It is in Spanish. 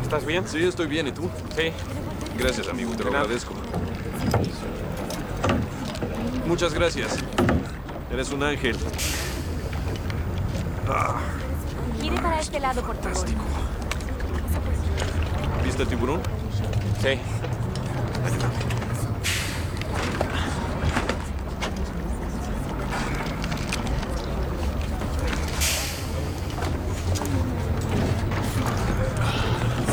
¿Estás bien? Sí, estoy bien. ¿Y tú? Sí. Gracias, amigo. Te lo De nada. agradezco. Muchas gracias. Eres un ángel. Gire para este lado, por favor. ¿Viste el tiburón? Sí.